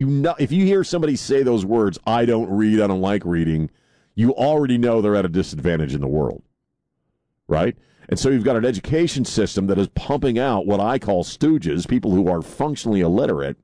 if you hear somebody say those words, I don't read, I don't like reading, you already know they're at a disadvantage in the world, right? And so you've got an education system that is pumping out what I call stooges, people who are functionally illiterate,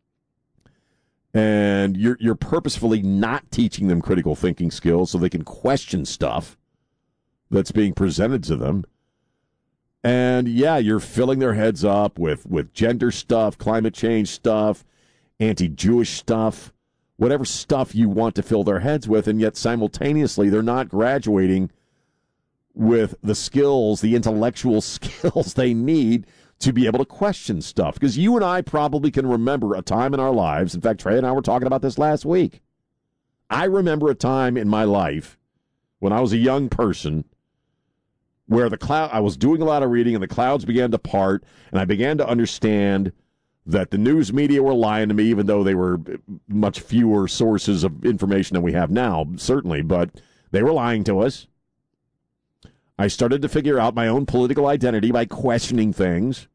and you're purposefully not teaching them critical thinking skills so they can question stuff that's being presented to them. And, yeah, you're filling their heads up with gender stuff, climate change stuff, anti-Jewish stuff, whatever stuff you want to fill their heads with, and yet simultaneously they're not graduating with the skills, the intellectual skills they need to be able to question stuff. Because you and I probably can remember a time in our lives, in fact, Trey and I were talking about this last week. I remember a time in my life when I was a young person where I was doing a lot of reading and the clouds began to part, and I began to understand that the news media were lying to me, even though they were much fewer sources of information than we have now, certainly, but they were lying to us. I started to figure out my own political identity by questioning things,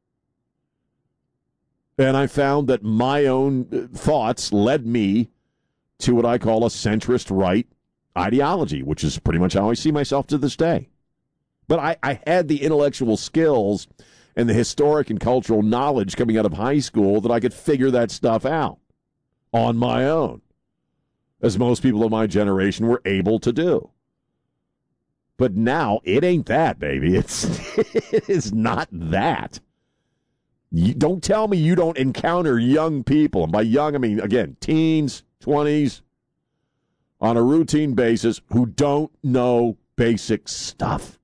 and I found that my own thoughts led me to what I call a centrist right ideology, which is pretty much how I see myself to this day. But I had the intellectual skills and the historic and cultural knowledge coming out of high school that I could figure that stuff out on my own, as most people of my generation were able to do. But now, it ain't that, baby. It is not that. Don't tell me you don't encounter young people, and by young, I mean, again, teens, 20s, on a routine basis, who don't know basic stuff.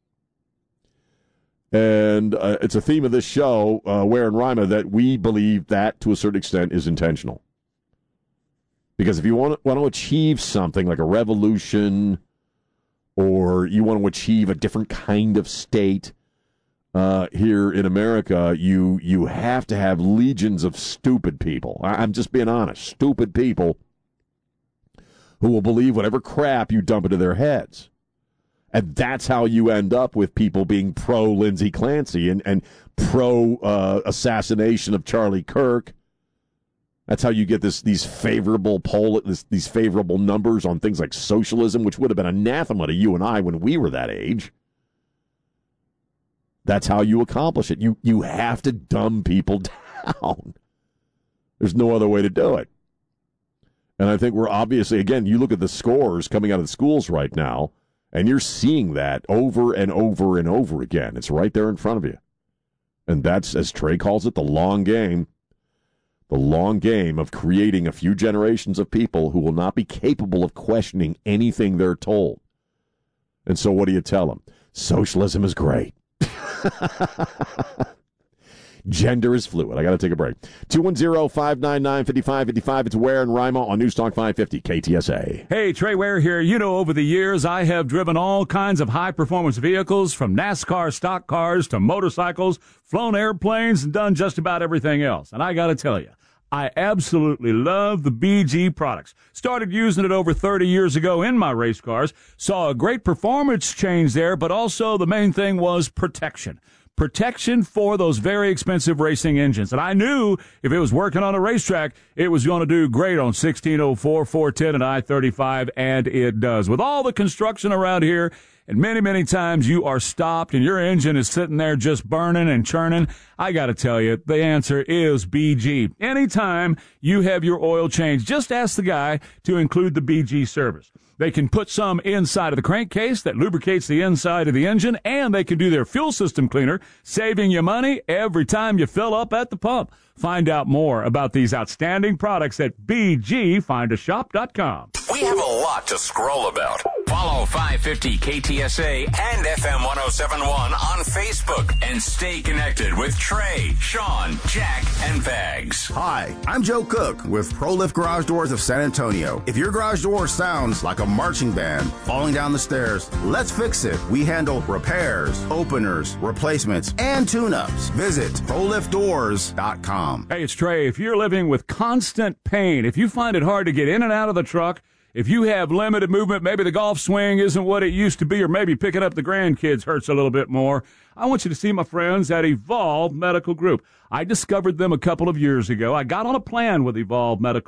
And it's a theme of this show, Ware and Rima, that we believe that, to a certain extent, is intentional. Because if you want to achieve something like a revolution, or you want to achieve a different kind of state here in America, you have to have legions of stupid people. I'm just being honest. Stupid people who will believe whatever crap you dump into their heads. And that's how you end up with people being pro-Lindsey Clancy and pro-assassination of Charlie Kirk. That's how you get these favorable these favorable numbers on things like socialism, which would have been anathema to you and I when we were that age. That's how you accomplish it. You have to dumb people down. There's no other way to do it. And I think we're obviously, again, you look at the scores coming out of the schools right now, and you're seeing that over and over and over again. It's right there in front of you. And that's, as Trey calls it, the long game. The long game of creating a few generations of people who will not be capable of questioning anything they're told. And so what do you tell them? Socialism is great. Gender is fluid. I got to take a break. 210-599-5555. It's Ware and Rima on News Talk 550 KTSA. Hey, Trey Ware here. You know, over the years, I have driven all kinds of high-performance vehicles, from NASCAR stock cars to motorcycles, flown airplanes, and done just about everything else. And I got to tell you, I absolutely love the BG products. Started using it over 30 years ago in my race cars. Saw a great performance change there, but also the main thing was protection. Protection for those very expensive racing engines. And I knew if it was working on a racetrack, it was going to do great on 1604, 410, and I-35, and it does. With all the construction around here, and many, many times you are stopped and your engine is sitting there just burning and churning, I got to tell you, the answer is BG. Anytime you have your oil change, just ask the guy to include the BG service. They can put some inside of the crankcase that lubricates the inside of the engine, and they can do their fuel system cleaner, saving you money every time you fill up at the pump. Find out more about these outstanding products at bgfindashop.com. We have a lot to scroll about. Follow 550 KTSA and FM 1071 on Facebook and stay connected with Trey, Sean, Jack, and Bags. Hi, I'm Joe Cook with ProLift Garage Doors of San Antonio. If your garage door sounds like a marching band falling down the stairs, let's fix it. We handle repairs, openers, replacements, and tune-ups. Visit ProLiftDoors.com. Hey, it's Trey. If you're living with constant pain, if you find it hard to get in and out of the truck, if you have limited movement, maybe the golf swing isn't what it used to be, or maybe picking up the grandkids hurts a little bit more, I want you to see my friends at Evolve Medical Group. I discovered them a couple of years ago. I got on a plan with Evolve Medical